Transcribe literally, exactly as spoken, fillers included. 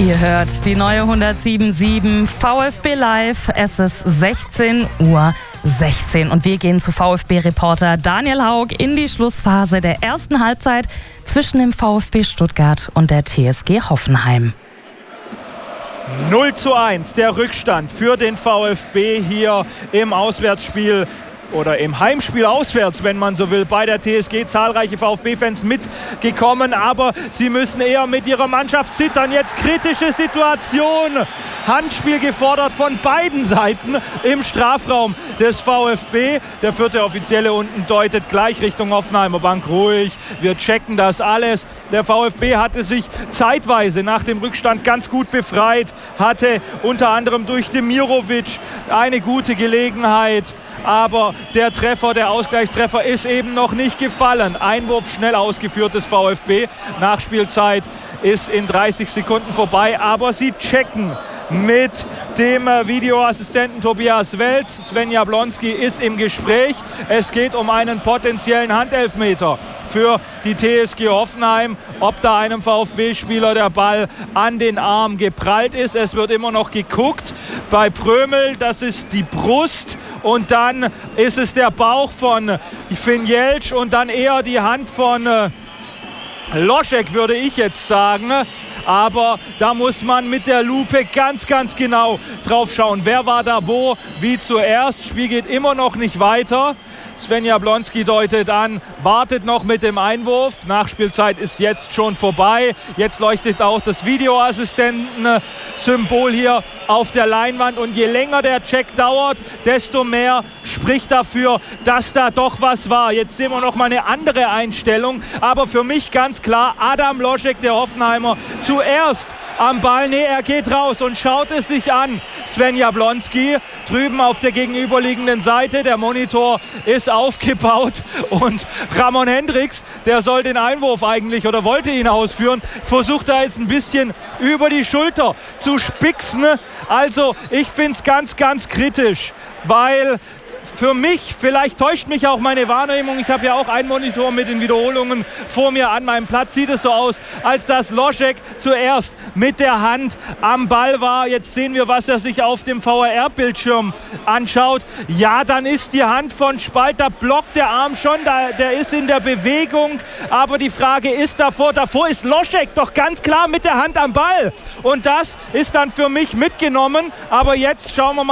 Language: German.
Ihr hört die neue hundertsieben Komma sieben VfB Live. Es ist sechzehn Uhr sechzehn und wir gehen zu VfB-Reporter Daniel Haug in die Schlussphase der ersten Halbzeit zwischen dem VfB Stuttgart und der T S G Hoffenheim. null zu eins der Rückstand für den VfB hier im Auswärtsspiel oder im Heimspiel auswärts, wenn man so will, bei der T S G. Zahlreiche VfB-Fans mitgekommen, aber sie müssen eher mit ihrer Mannschaft zittern. Jetzt kritische Situation. Handspiel gefordert von beiden Seiten im Strafraum des VfB. Der vierte Offizielle unten deutet gleich Richtung Hoffenheimer Bank. Ruhig, wir checken das alles. Der VfB hatte sich zeitweise nach dem Rückstand ganz gut befreit, hatte unter anderem durch Demirovic eine gute Gelegenheit, aber der Treffer, der Ausgleichstreffer ist eben noch nicht gefallen. Einwurf schnell ausgeführt des VfB. Nachspielzeit ist in dreißig Sekunden vorbei, aber sie checken mit dem Videoassistenten Tobias Welz. Sven Jablonski ist im Gespräch. Es geht um einen potenziellen Handelfmeter für die T S G Hoffenheim. Ob da einem VfB-Spieler der Ball an den Arm geprallt ist. Es wird immer noch geguckt. Bei Prömel, das ist die Brust. Und dann ist es der Bauch von Finn Jeltsch und dann eher die Hand von äh, Loschek, würde ich jetzt sagen. Aber da muss man mit der Lupe ganz, ganz genau drauf schauen. Wer war da wo, wie zuerst. Spiel geht immer noch nicht weiter. Sven Jablonski deutet an, wartet noch mit dem Einwurf. Nachspielzeit ist jetzt schon vorbei. Jetzt leuchtet auch das Videoassistenten-Symbol hier auf der Leinwand. Und je länger der Check dauert, desto mehr spricht dafür, dass da doch was war. Jetzt sehen wir noch mal eine andere Einstellung. Aber für mich ganz klar, Adam Loschek, der Hoffenheimer, zuerst am Ball. Nee, er geht raus und schaut es sich an. Sven Jablonski drüben auf der gegenüberliegenden Seite. Der Monitor ist aufgebaut und Ramon Hendricks, der soll den Einwurf eigentlich oder wollte ihn ausführen, versucht da jetzt ein bisschen über die Schulter zu spicksen. Also ich finde es ganz, ganz kritisch, weil für mich, vielleicht täuscht mich auch meine Wahrnehmung, ich habe ja auch einen Monitor mit den Wiederholungen vor mir an meinem Platz, sieht es so aus, als dass Loschek zuerst mit der Hand am Ball war. Jetzt sehen wir, was er sich auf dem V R R-Bildschirm anschaut. Ja, dann ist die Hand von Spalt, da blockt der Arm schon, da, der ist in der Bewegung, aber die Frage ist davor, davor ist Loschek doch ganz klar mit der Hand am Ball und das ist dann für mich mitgenommen, aber jetzt schauen wir mal,